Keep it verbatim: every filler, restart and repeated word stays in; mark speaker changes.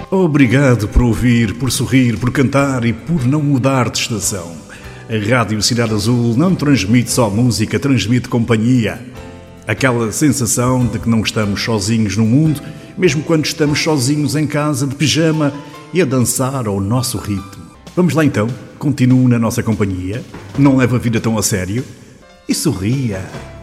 Speaker 1: Obrigado por ouvir, por sorrir, por cantar e por não mudar de estação. A Rádio Cidade Azul não transmite só música, transmite companhia. Aquela sensação de que não estamos sozinhos no mundo, mesmo quando estamos sozinhos em casa de pijama e a dançar ao nosso ritmo. Vamos lá então, continue na nossa companhia, não leve a vida tão a sério e sorria.